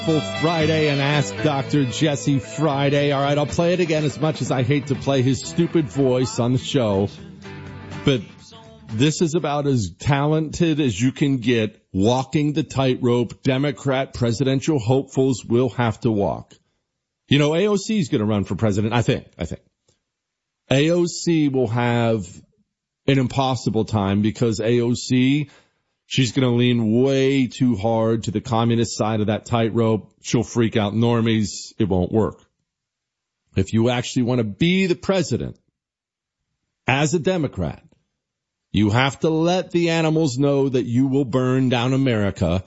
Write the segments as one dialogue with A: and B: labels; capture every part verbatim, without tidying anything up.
A: Friday and Ask Doctor Jesse Friday. All right, I'll play it again as much as I hate to play his stupid voice on the show. But this is about as talented as you can get walking the tightrope Democrat presidential hopefuls will have to walk. You know, A O C is going to run for president, I think, I think. A O C will have an impossible time because A O C, she's going to lean way too hard to the communist side of that tightrope. She'll freak out normies. It won't work. If you actually want to be the president as a Democrat, you have to let the animals know that you will burn down America,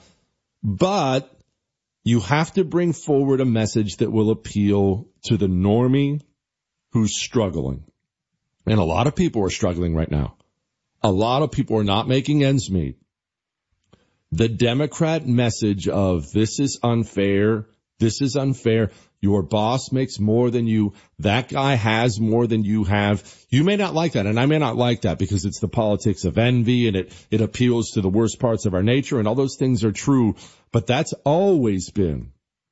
A: but you have to bring forward a message that will appeal to the normie who's struggling. And a lot of people are struggling right now. A lot of people are not making ends meet. The Democrat message of this is unfair, this is unfair, your boss makes more than you, that guy has more than you have. You may not like that, and I may not like that because it's the politics of envy and it, it appeals to the worst parts of our nature, and all those things are true. But that's always been,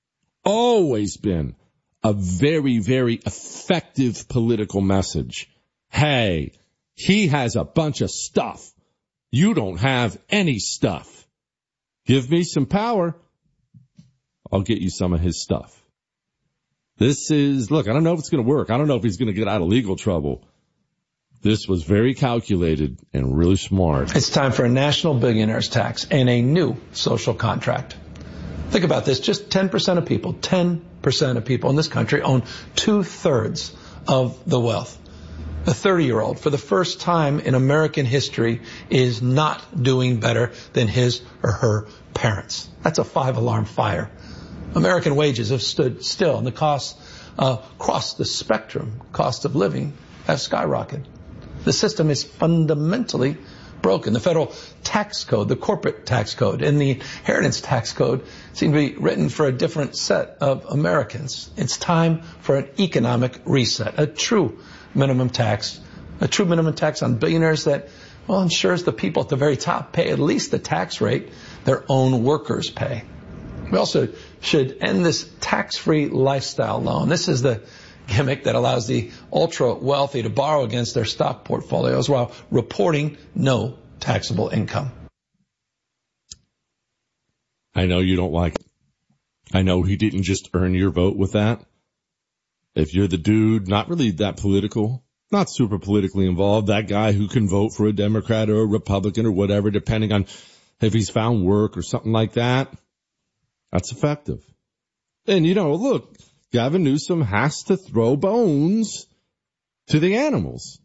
A: always been a very, very effective political message. Hey, he has a bunch of stuff. You don't have any stuff. Give me some power, I'll get you some of his stuff. This is, look, I don't know if it's going to work. I don't know if he's going to get out of legal trouble. This was very calculated and really smart.
B: It's time for a national billionaires tax and a new social contract. Think about this. Just ten percent of people, ten percent of people in this country own two-thirds of the wealth. A thirty-year-old, for the first time in American history, is not doing better than his or her parents. That's a five-alarm fire. American wages have stood still, and the costs uh, across the spectrum, cost of living, have skyrocketed. The system is fundamentally broken. The federal tax code, the corporate tax code, and the inheritance tax code seem to be written for a different set of Americans. It's time for an economic reset, a true minimum tax, a true minimum tax on billionaires that, well, ensures the people at the very top pay at least the tax rate their own workers pay. We also should end this tax-free lifestyle loan. This is the gimmick that allows the ultra-wealthy to borrow against their stock portfolios while reporting no taxable income.
A: I know you don't like it. I know he didn't just earn your vote with that. If you're the dude, not really that political, not super politically involved, that guy who can vote for a Democrat or a Republican or whatever, depending on if he's found work or something like that, that's effective. And, you know, look, Gavin Newsom has to throw bones to the animals.